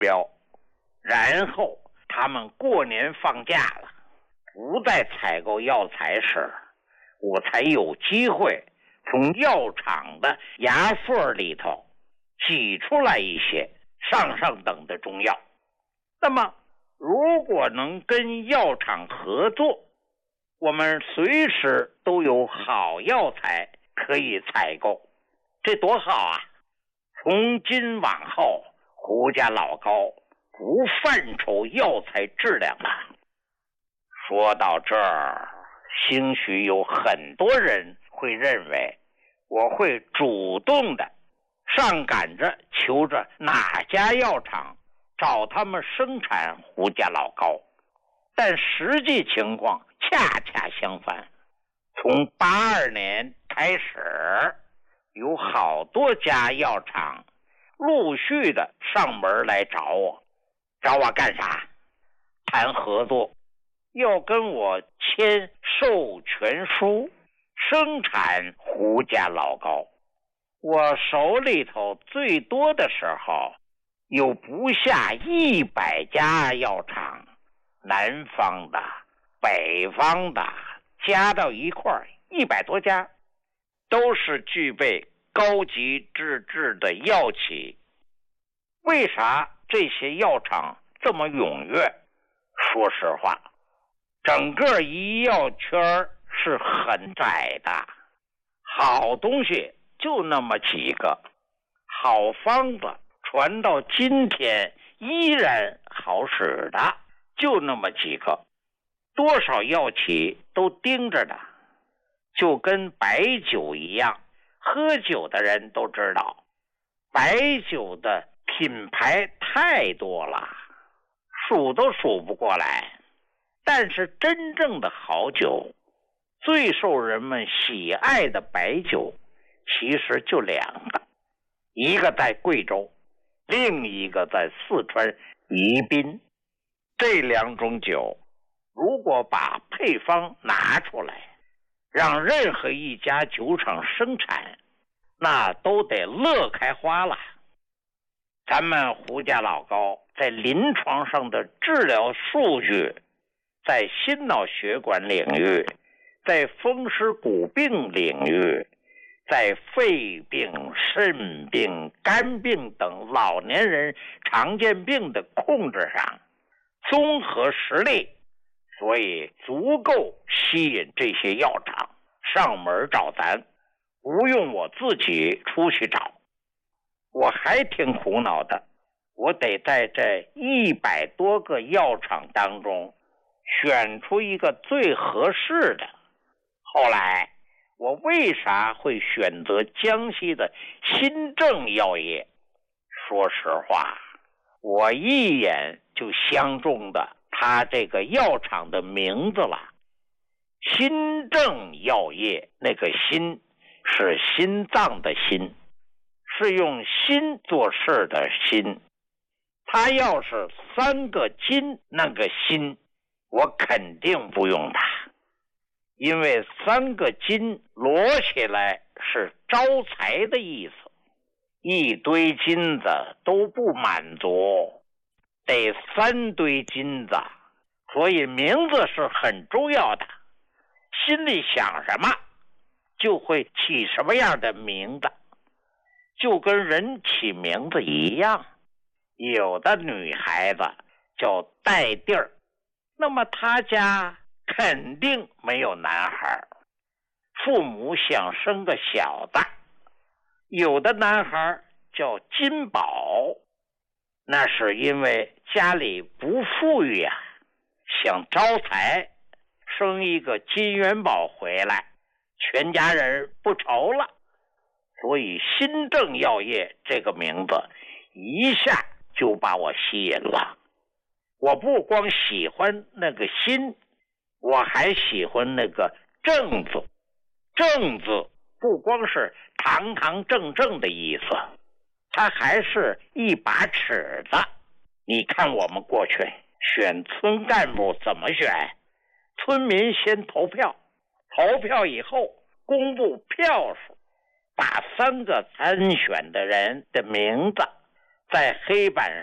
标，然后他们过年放假了，不再采购药材时，我才有机会从药厂的牙缝里头挤出来一些上等的中药。那么如果能跟药厂合作，我们随时都有好药材可以采购，这多好啊！从今往后，胡家老高不犯愁药材质量了。说到这儿，兴许有很多人会认为我会主动的上赶着求着哪家药厂找他们生产胡家老高，但实际情况恰恰相反。从82年开始，有好多家药厂陆续的上门来找我干啥？谈合作，要跟我签授权书，生产胡家老高。我手里头最多的时候有不下100家药厂，南方的、北方的加到一块儿100多家，都是具备高级资质的药企。为啥这些药厂这么踊跃？说实话，整个医药圈是很窄的，好东西就那么几个，好方子传到今天依然好使的就那么几个，多少药企都盯着呢。就跟白酒一样，喝酒的人都知道，白酒的品牌太多了，数都数不过来。但是真正的好酒，最受人们喜爱的白酒其实就2个，一个在贵州，另一个在四川宜宾。这2种酒如果把配方拿出来，让任何一家酒厂生产，那都得乐开花了。咱们胡家老高在临床上的治疗数据，在心脑血管领域，在风湿骨病领域，在肺病、肾病、肝病等老年人常见病的控制上综合实力，所以足够吸引这些药厂上门找咱，不用我自己出去找。我还挺苦恼的，我得在这100多个药厂当中选出一个最合适的。后来我为啥会选择江西的新正药业？说实话，我一眼就相中的他这个药厂的名字了。新正药业，那个心是心脏的心，是用心做事的心。他要是3个金那个心，我肯定不用它，因为3个金摞起来是招财的意思，一堆金子都不满足，得3堆金子，所以名字是很重要的。心里想什么，就会起什么样的名字，就跟人起名字一样。有的女孩子叫戴地儿，那么她家肯定没有男孩，父母想生个小子。有的男孩叫金宝，那是因为家里不富裕啊，想招财，生一个金元宝回来，全家人不愁了。所以新正药业这个名字一下就把我吸引了。我不光喜欢那个新，我还喜欢那个正字。正字不光是堂堂正正的意思，它还是一把尺子。你看我们过去选村干部怎么选？村民先投票，投票以后公布票数，把3个参选的人的名字在黑板上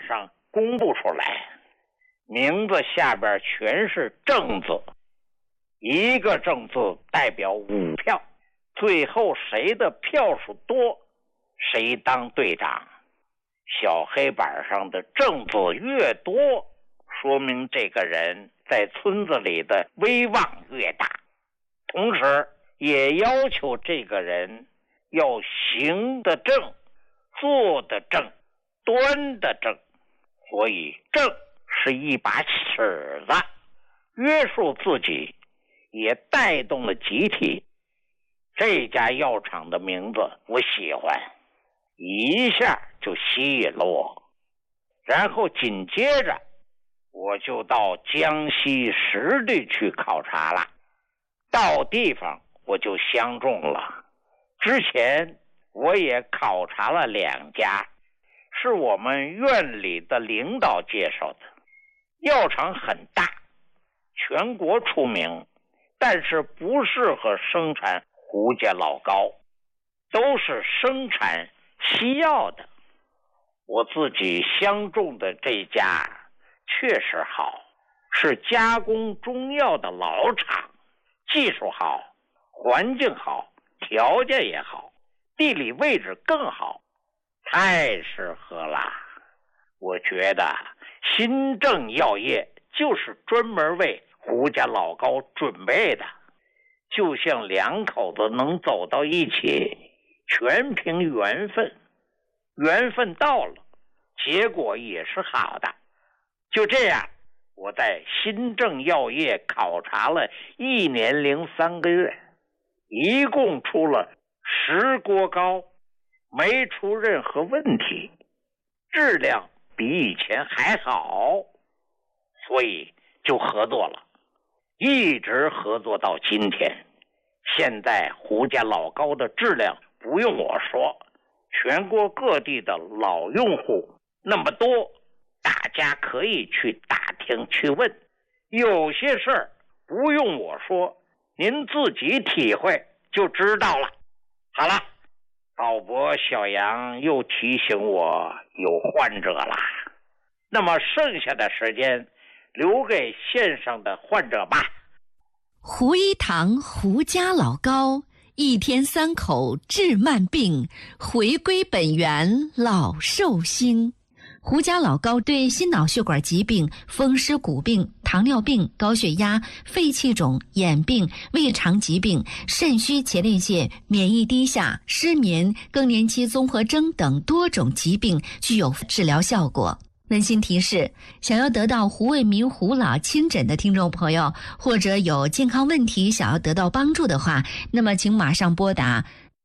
公布出来，名字下边全是正字，一个正字代表5票，最后谁的票数多，谁当队长。小黑板上的正字越多，说明这个人在村子里的威望越大，同时也要求这个人要行得正，坐得正，端得正。所以正是一把尺子，约束自己，也带动了集体。这家药厂的名字我喜欢，一下就吸引了我。然后紧接着我就到江西实地去考察了。到地方我就相中了。之前我也考察了2家，是我们院里的领导介绍的。药厂很大，全国出名，但是不适合生产胡家老膏，都是生产西药的。我自己相中的这家确实好，是加工中药的老厂，技术好，环境好，条件也好，地理位置更好，太适合了。我觉得新正药业就是专门为胡家老膏准备的，就像2口子能走到一起，全凭缘分。缘分到了，结果也是好的。就这样，我在新正药业考察了1年零3个月，一共出了10锅膏，没出任何问题，质量比以前还好，所以就合作了，一直合作到今天。现在胡家老膏的质量不用我说，全国各地的老用户那么多，大家可以去打听去问，有些事儿不用我说，您自己体会就知道了。好了，导播小杨又提醒我有患者了，那么剩下的时间留给线上的患者吧。 胡一堂胡家老膏，1天3口治慢病，回归本源老寿星。胡家老膏对心脑血管疾病、风湿骨病、糖尿病、高血压、肺气肿、眼病、胃肠疾病、肾虚前列腺、免疫低下、失眠、更年期综合征等多种疾病具有治疗效果。温馨提示，想要得到胡卫民胡老亲诊的听众朋友，或者有健康问题想要得到帮助的话，那么请马上拨打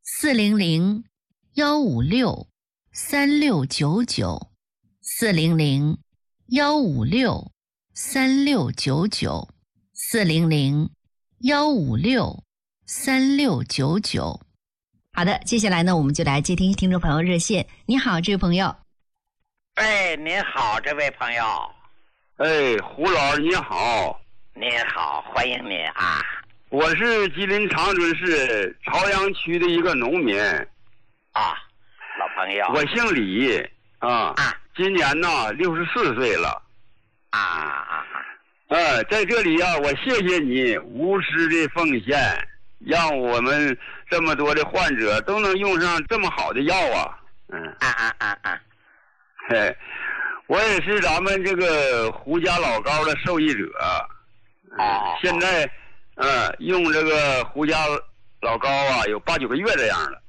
400-156-3699 400-156-3699 400-156-3699。好的，接下来呢，我们就来接听听众朋友热线。你好，这位朋友。 哎，您好，这位朋友。 哎，胡老师你好。 您好，欢迎您啊。 我是吉林长春市朝阳区的一个农民。 啊，老朋友。 我姓李啊。今年呢64岁了。在这里啊，我谢谢你无私的奉献，让我们这么多的患者都能用上这么好的药啊。我也是咱们这个胡家老膏的受益者。现在用这个胡家老膏啊有8、9个月这样了。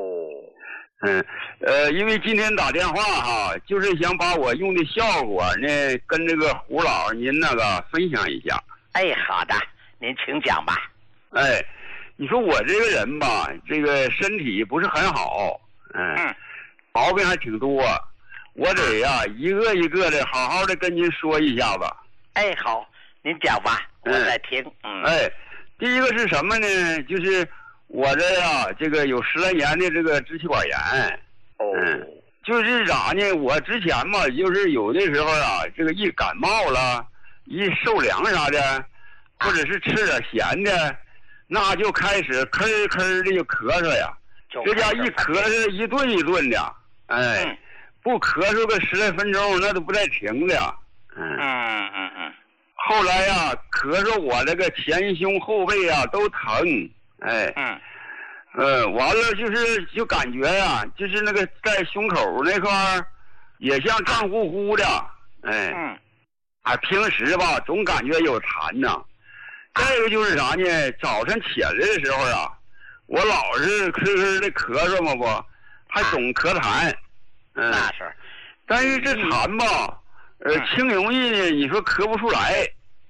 因为今天打电话哈，就是想把我用的效果呢跟这个胡老您那个分享一下。 哎，好的，您请讲吧。 你说我这个人吧，这个身体不是很好，毛病还挺多，我得呀一个一个的好好的跟您说一下子。 好，您讲吧，我在听。 第一个是什么呢？就是我这呀这个有10来年的这个支气管炎。就是啥呢？我之前嘛，就是有的时候啊，这个一感冒了，一受凉啥的，或者是吃点咸的，那就开始咳咳的就咳嗽呀。这家一咳嗽一顿一顿的， 不咳嗽个10来分钟，那都不带停的。后来呀，咳嗽我这个前胸后背啊都疼，完了就感觉呀，就是那个在胸口那块儿也像胀乎乎的，平时吧总感觉有痰呐。再个就是啥呢？早晨起来的时候啊，我老是的咳嗽嘛不，还总咳痰， 那是。 但是这痰吧，轻容易呢，你说咳不出来，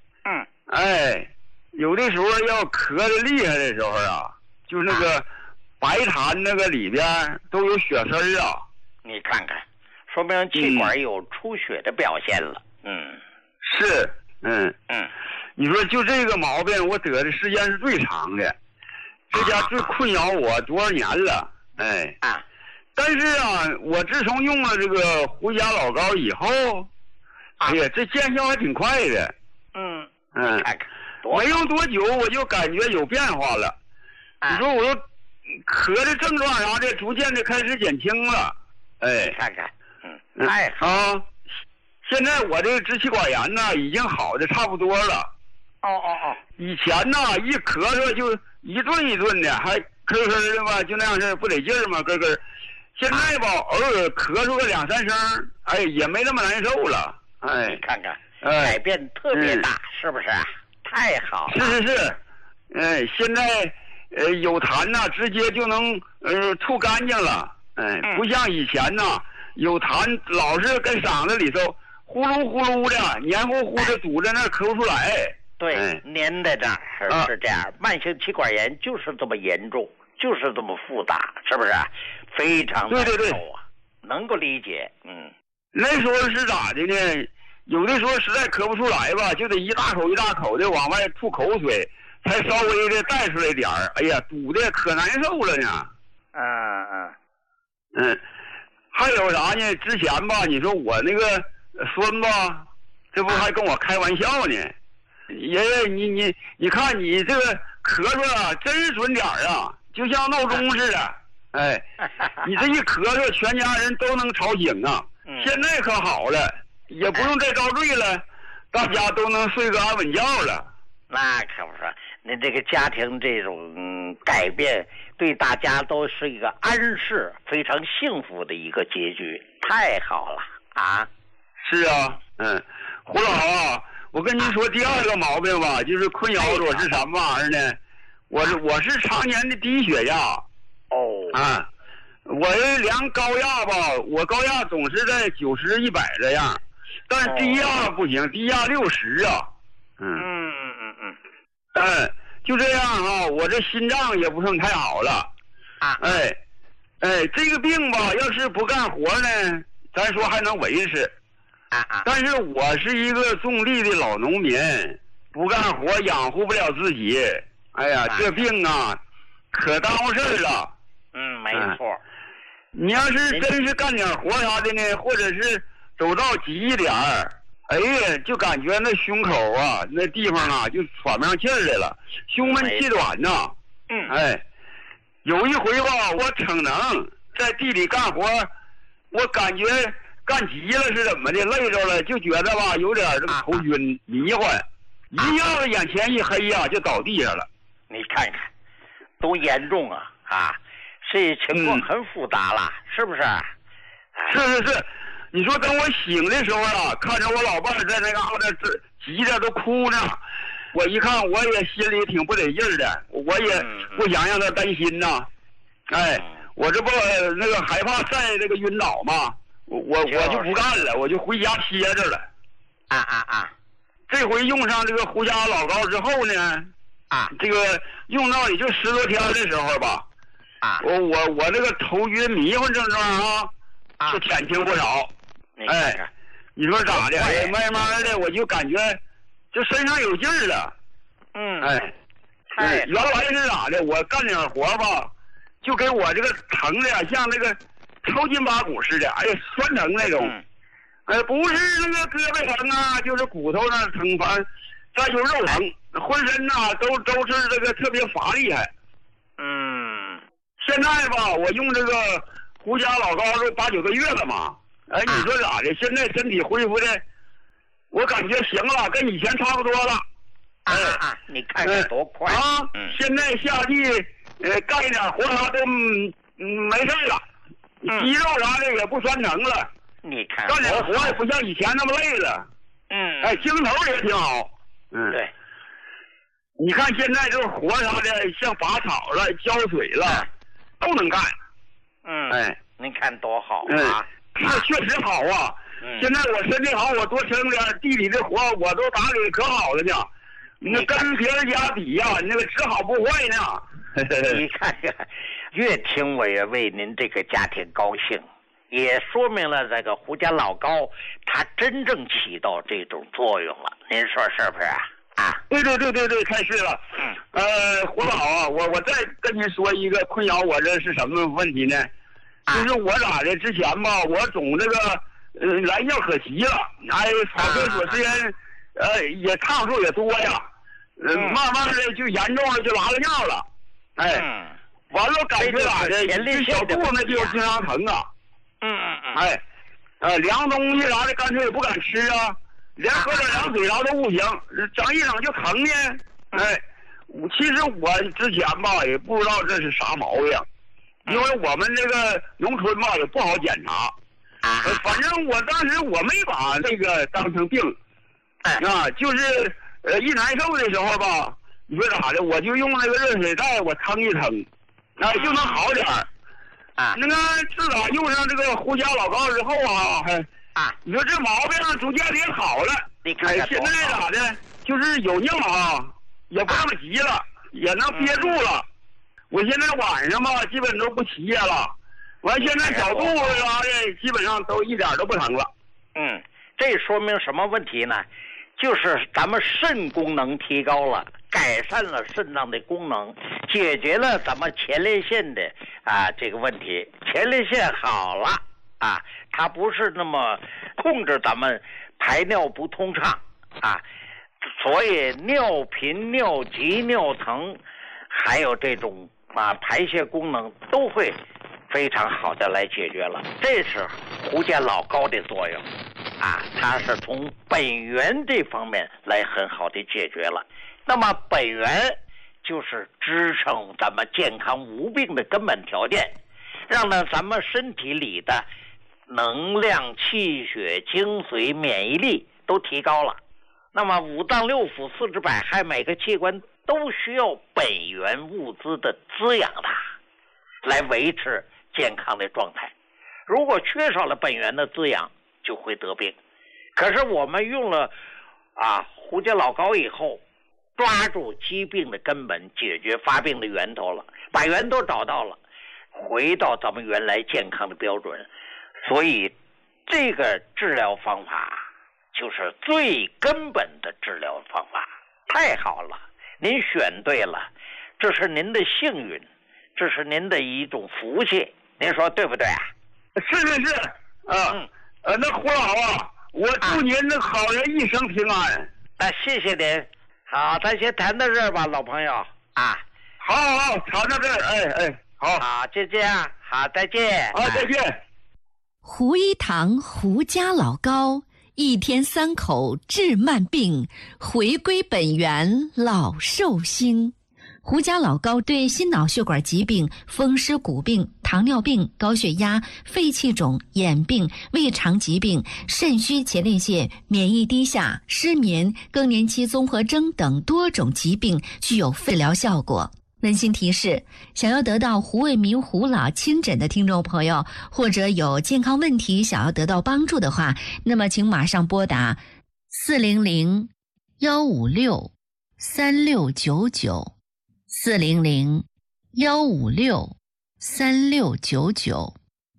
有的时候要咳得厉害的时候啊，就是那个白痰那个里边都有血丝啊。 你看看，说明气管有出血的表现了。 是，你说就这个毛病，我得的时间是最长的，这家最困扰我多少年了，但是啊，我自从用了这个胡家老膏以后，哎呀，这见效还挺快的。 看看， 没用多久我就感觉有变化了。你说我咳的症状啥的，逐渐的开始减轻了。 看看，太好啊！现在我这个支气管炎呢，已经好的差不多了。以前呢，一咳嗽就一顿一顿的，还咳咳的吧，就那样式不得劲儿嘛，咯咯。现在吧，偶尔咳嗽个2、3声，也没那么难受了。 你看看，改变特别大，是不是？太好了。 是。现在有痰呐，直接就能吐干净了。不像以前呐，有痰老是跟嗓子里头呼噜呼噜的，黏糊糊的堵在那咳不出来。 对，粘在这儿是这样。慢性气管炎就是这么严重，就是这么复杂，是不是？非常难受啊，能够理解。 那时候是咋的呢？有的时候实在咳不出来吧，就得一大口一大口的往外吐口水，才稍微的带出来点儿。哎呀，堵的可难受了呢。还有啥呢？之前吧，你说我那个孙子，这不还跟我开玩笑呢？爷爷，你看你这个咳嗽啊，真是准点儿啊，就像闹钟似的。你这一咳嗽，全家人都能吵醒啊。现在可好了，也不用再遭罪了，大家都能睡个安稳觉了。 那可不是，您这个家庭这种改变，对大家都是一个安适、非常幸福的一个结局，太好了啊！ 是啊，胡老啊，我跟您说第二个毛病吧，就是困扰我是什么玩意儿呢？我是常年的低血压。我量高压吧，我高压总是在90、100这样，但是低压不行，低压60啊。就这样啊，我这心脏也不算太好了。这个病吧，要是不干活呢，咱说还能维持。但是我是一个种地的老农民，不干活养活不了自己。哎呀，这病啊，可耽误事儿了。 没错。 你要是真是干点活啥的呢，或者是走道急一点儿，哎呀，就感觉那胸口啊，那地方啊，就喘不上气儿来了，胸闷气短呐。有一回吧，我逞能在地里干活，我感觉干急了是怎么的，累着了，就觉得吧有点这个头晕迷幻，一下子眼前一黑呀，就倒地上了。 你看看，多严重啊！这情况很复杂了，是不是？ 是。你说等我醒的时候啊，看着我老伴在那嘎达急着都哭呢，我一看我也心里挺不得劲儿的，我也不想让他担心呐。我这不那个害怕晒这个晕倒嘛，我就不干了，我就回家歇着了。这回用上这个胡家老膏之后呢，这个用到也就10多天的时候吧，我这个头晕迷糊症状就减轻不少。你说咋的？慢慢的我就感觉就身上有劲儿了。原来是咋的？我干点活吧，就给我这个疼的像那个抽筋拔骨似的，酸疼那种。不是那个胳膊疼啊，就是骨头那疼，再就肉疼，浑身呐都是这个特别乏厉害。现在吧，我用这个胡家老膏都8、9个月了嘛， 你说咋的？现在身体恢复的，我感觉行了，跟以前差不多了。 你看看多快啊！现在下地干一点活啥都没事了，肌肉啥的也不酸疼了。 你看干点活也不像以前那么累了。精头也挺好。 对。 你看现在这个活啥的，像拔草了、浇水了，都能干。 您看多好啊！是确实好啊。现在我身体好，我多撑点地里的活，我都打理可好了呢。那跟别人家比呀，那个只好不坏呢。 你看看，越听我也为您这个家庭高兴，也说明了这个胡家老高他真正起到这种作用了。您说是不是啊？ 对，开始了。胡老啊，我再跟您说一个困扰我这是什么问题呢？就是我咋的？之前吧，我总这个来尿可惜了，扫厕所时间也趟数也多呀，慢慢的就严重了，就拉个尿了。完了感觉咋的？这小肚子就经常疼啊。凉东西啥的干脆也不敢吃啊，连喝点凉水啥都不行，整一整就疼呢。其实我之前吧也不知道这是啥毛病，因为我们这个农村吧也不好检查。反正我当时我没把这个当成病，就是一难受的时候吧，你说咋的，我就用那个热水袋我腾一腾，就能好点儿。那个自打用上这个胡家老高之后你说这毛病逐渐也好了。现在咋的，就是有尿也不那么急了，也能憋住了。我现在晚上吧基本都不起夜了。完，现在小肚子啥的基本上都一点都不疼了。 这说明什么问题呢？就是咱们肾功能提高了，改善了肾脏的功能，解决了咱们前列腺的这个问题。前列腺好了它不是那么控制咱们排尿不通畅所以尿频、尿急、尿疼，还有这种排泄功能都会非常好的来解决了。这是胡家老高的作用它是从本源这方面来很好的解决了。那么本源就是支撑咱们健康无病的根本条件，让咱们身体里的能量、气血、精髓、免疫力都提高了。那么五脏六腑、四肢百骸，每个器官都需要本源物资的滋养来维持健康的状态。如果缺少了本源的滋养，就会得病。可是我们用了胡家老高以后，抓住疾病的根本，解决发病的源头了，把源头找到了，回到咱们原来健康的标准。所以这个治疗方法就是最根本的治疗方法。太好了，您选对了，这是您的幸运，这是您的一种福气，您说对不对是那胡老我祝您那好人一生平安。 谢谢您。好，咱先谈到这儿吧，老朋友好，谈到这儿。 好，就这样，好，再见。 再见。 胡一堂胡家老高，一天3口治慢病，回归本源老寿星。胡家老高对心脑血管疾病、风湿骨病、糖尿病、高血压、肺气肿、眼病、胃肠疾病、肾虚前列腺、免疫低下、失眠、更年期综合征等多种疾病具有治疗效果。温馨提示：想要得到胡卫民胡老亲诊的听众朋友，或者有健康问题想要得到帮助的话，那么请马上拨打400-156-3699 400-156-3699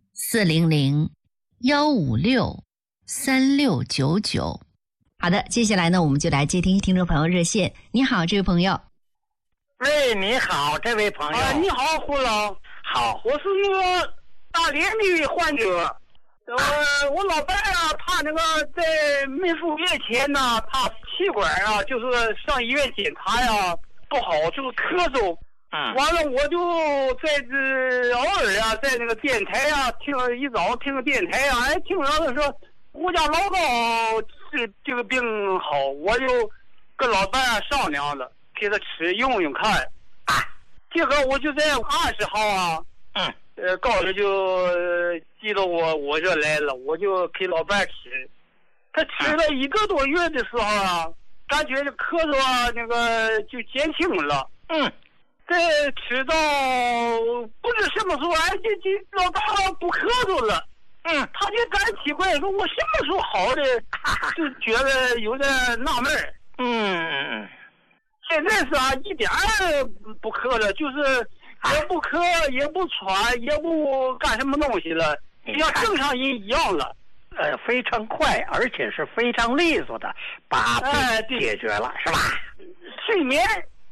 400-156-3699。好的，接下来呢，我们就来接听听众朋友热线。你好，这位朋友。 喂，你好，这位朋友。 你好，胡老。 好， 我是那个大连的患者。我老伴他那个在没数月前呢，他气管就是上医院检查不好，就是咳嗽， 完了我就在这偶尔啊，在那个电台啊一早听个电台啊，听着他说胡家老高这个病好，我就跟老伴商量了，给他吃用用看啊。结果我就在20号啊，高子就寄到我这来了，我就给老伴吃。他吃了1个多月的时候啊，感觉这咳嗽啊那个就减轻了。再吃到不知什么时候，这老大不咳嗽了。他就感奇怪，说我什么时候好的，就觉得有点纳闷儿。现在是啊，一点儿不咳了，就是也不咳，也不喘，也不干什么东西了，像正常人一样了。 非常快，而且是非常利索的把病解决了，是吧？ 睡眠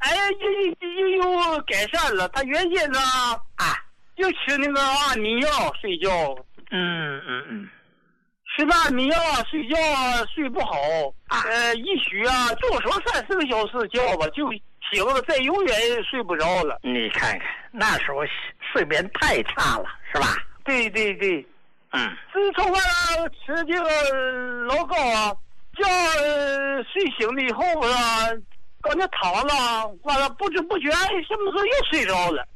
又改善了。他原先呢就吃那个安眠药睡觉。吃那安眠药睡觉睡不好一宿啊就说30个小时觉吧，就醒了，再永远睡不着了。 你看看那时候睡眠太差了，是吧？ 对。自从吃这个老高啊，睡醒了以后啊，刚才躺了，完了不知不觉什么时候又睡着了。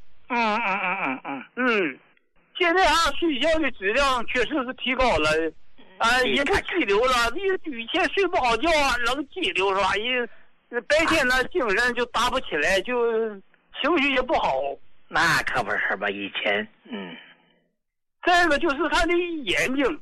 现在睡觉的质量确实是提高了，也不激流了。以前睡不好觉能激流是吧？白天呢精神就打不起来，就情绪也不好。 那可不是吧？以前再一个就是他的眼睛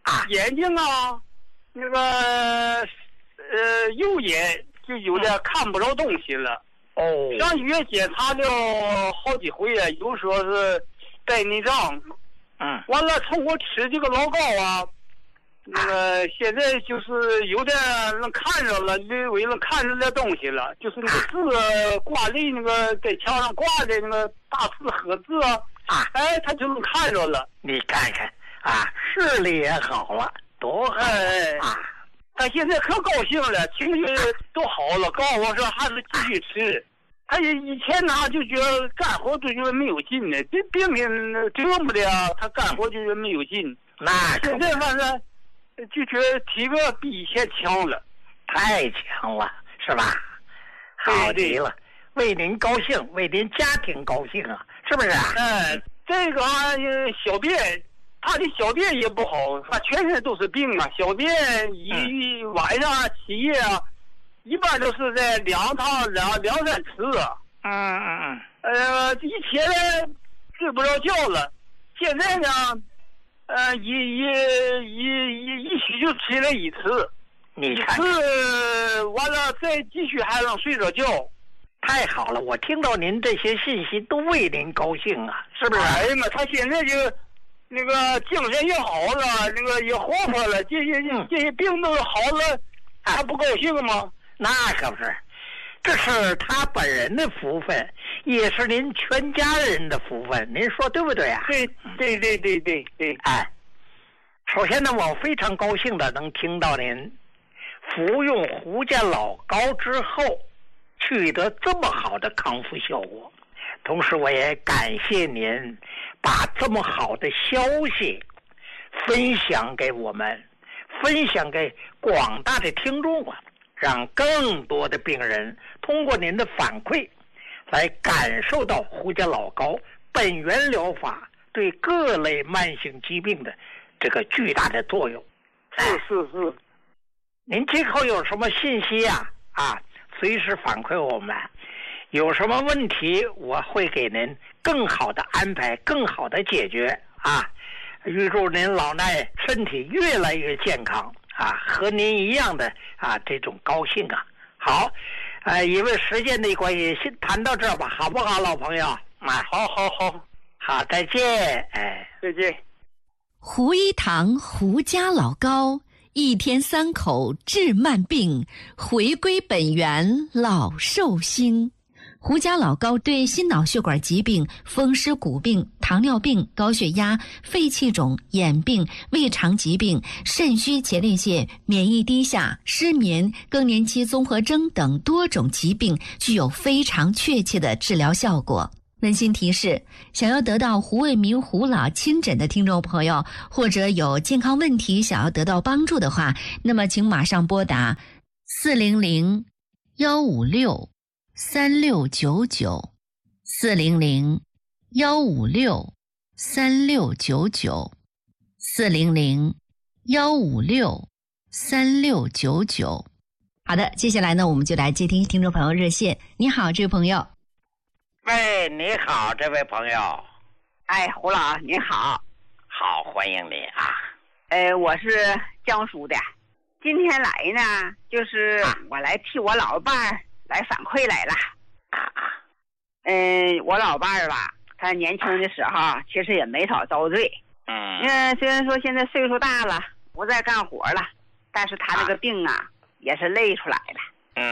那个右眼就有点看不着东西了。上医院检查了好几回啊，有说是白内障。完了从我吃这个老高啊，那个现在就是有点能看着了，略微能看着点东西了，就是那个字挂历那个在墙上挂的那个大字和字他就能看着了。 你看看视力也好了，多好他现在可高兴了，情绪都好了，告诉我说还是继续吃。他以前呢就觉得干活就觉得没有劲呢，这病折磨的他干活就觉得没有劲。 那现在反正就觉得体格比以前强了， 太强了，是吧？好极了，为您高兴，为您家庭高兴啊，是不是？ 这个小便，他的小便也不好，他全身都是病啊。小便一晚上起夜一般都是在2趟两3次。以前睡不着觉了，现在呢，一宿就起来1次， 你看， 完了再继续还能睡着觉。 太好了，我听到您这些信息都为您高兴啊，是不是？ 哎呀妈，他现在就那个精神也好了，那个也活泼了，这些病都好了，他不高兴吗？ 那可不是，这是他本人的福分，也是您全家人的福分，您说对不对啊？ 对。 首先呢，我非常高兴的能听到您服用胡家老膏之后取得这么好的康复效果，同时我也感谢您把这么好的消息分享给我们，分享给广大的听众让更多的病人通过您的反馈来感受到胡家老膏本源疗法对各类慢性疾病的这个巨大的作用。 是。 您今后有什么信息随时反馈我们，有什么问题我会给您更好的安排，更好的解决预祝您老衲身体越来越健康和您一样的这种高兴好，因为时间的关系先谈到这儿吧，好不好，老朋友？好，再见。 再见。 胡一堂胡家老膏，1天3口治慢病，回归本源老寿星。 胡家老高对心脑血管疾病、风湿骨病、糖尿病、高血压、肺气肿、眼病、胃肠疾病、肾虚前列腺、免疫低下、失眠、更年期综合征等多种疾病具有非常确切的治疗效果。温馨提示：想要得到胡卫民胡老亲诊的听众朋友，或者有健康问题想要得到帮助的话，那么请马上拨打400-156-3699，400-156-3699。好的，接下来呢，我们就来接听听众朋友热线。你好，这位朋友。 喂，你好，这位朋友。 哎，胡老您好。 好，欢迎你啊。 我是江苏的，今天来呢，就是我来替我老伴儿来反馈来了。我老伴儿吧，他年轻的时候其实也没少遭罪。虽然说现在岁数大了，不再干活了，但是他那个病啊，也是累出来了。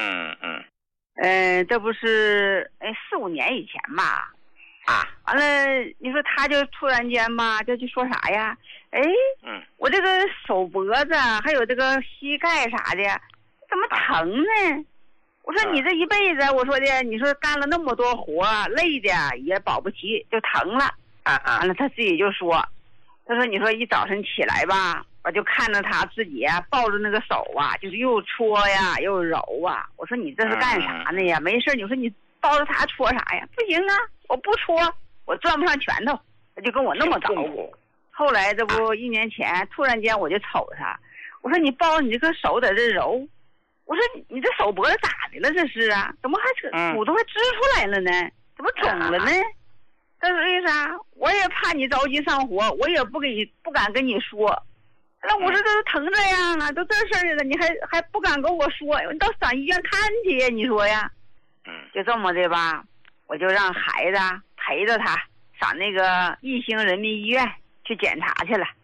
这不是4-5年以前吧，完了你说他就突然间吧，就说啥呀？我这个手脖子还有这个膝盖啥的，怎么疼呢？我说你这一辈子，我说的，你说干了那么多活，累的也保不齐，就疼了。完了他自己就说，他说你说一早晨起来吧，我就看着他自己抱着那个手啊，就是又搓呀又揉啊。我说你这是干啥呢呀？没事，你说你抱着他搓啥呀？不行啊，我不搓，我攥不上拳头。他就跟我那么捣鼓。后来这不1年前，突然间我就瞅他，我说你抱着你这个手在这揉，我说你这手脖子咋的了？这是啊，怎么还骨头还支出来了呢？怎么肿了呢？他说为啥？我也怕你着急上火，我也不敢跟你说。那我说这都疼这样啊，都这事儿了，你还不敢跟我说？你到上医院看去呀？你说呀？就这么的吧，我就让孩子陪着他上那个义兴人民医院去检查去了。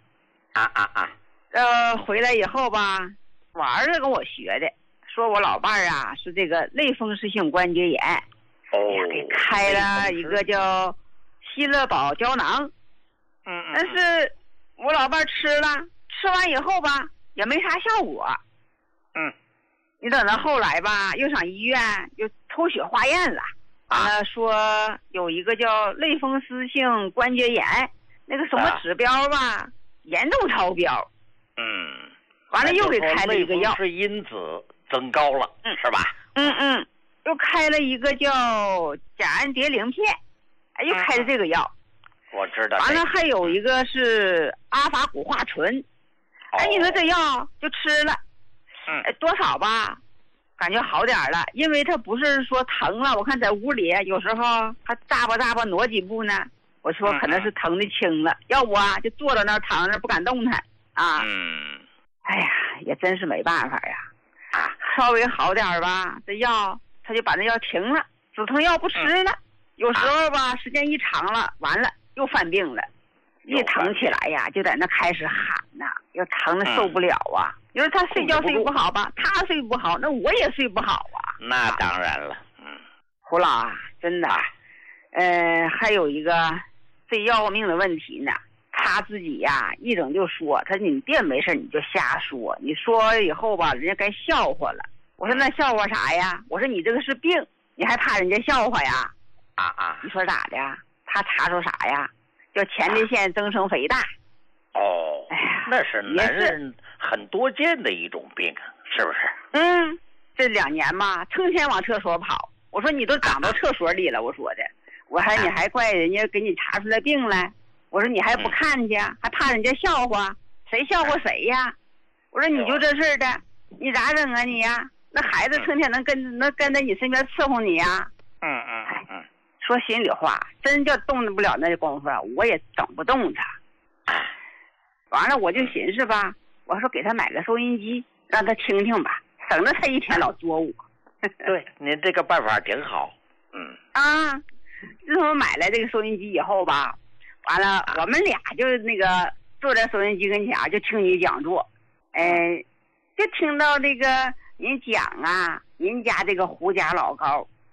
回来以后吧，我儿子跟我学的，说我老伴儿啊是这个类风湿性关节炎，给开了一个叫希乐宝胶囊。但是我老伴儿吃完以后吧，也没啥效果。你等到后来吧，又上医院又抽血化验了，完了说有一个叫类风湿性关节炎，那个什么指标吧，严重超标。完了又给开了一个药， 是因子增高了，是吧？ 又开了一个叫甲氨蝶呤片，又开了这个药。 我知道。 完了还有一个是阿法古化醇，你说这药就吃了，多少吧，感觉好点了，因为他不是说疼了，我看在屋里有时候还咂巴挪几步呢。我说可能是疼的轻了，要不就坐在那儿躺着不敢动弹啊。哎呀，也真是没办法呀。稍微好点吧，这药他就把那药停了，止疼药不吃了。有时候吧，时间一长了，完了又犯病了，一疼起来呀，就在那开始喊呐，又疼的受不了啊。你说他睡觉睡不好吧，他睡不好，那我也睡不好啊。 那当然了。 胡老啊，真的，还有一个最要命的问题呢。他自己呀，一整就说，他说你别没事你就瞎说，你说以后吧，人家该笑话了。我说那笑话啥呀？我说你这个是病，你还怕人家笑话呀？你说咋的呀？他查出啥呀？叫前列腺增生肥大。 那是男人很多见的一种病，是不是？这2年嘛，成天往厕所跑。我说你都长到厕所里了，我说的，我还你还怪人家给你查出来病来？我说你还不看去，还怕人家笑话？谁笑话谁呀？我说你就这事儿的，你咋整啊你呀？那孩子成天能跟在你身边伺候你呀？说心里话，真叫动不了那功夫，我也整不动他。完了我就寻思吧，我说给他买个收音机，让他听听吧，省得他一天老作我。 对，您这个办法挺好。 自从买了这个收音机以后吧，完了我们俩就那个坐在收音机跟前就听你讲座，就听到这个您讲啊，您家这个胡家老高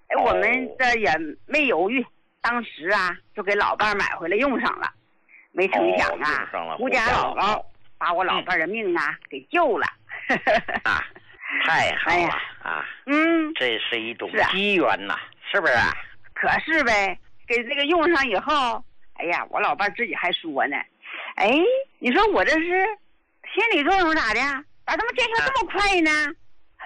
哎，我们这也没犹豫，当时啊就给老伴儿买回来用上了，没成想啊，胡家老高把我老伴儿的命啊给救了。 啊，太好了啊！这是一种机缘呐，是不是啊？ 可是呗，给这个用上以后，哎呀，我老伴儿自己还说呢，哎，你说我这是心理作用咋的？咋这么见效这么快呢？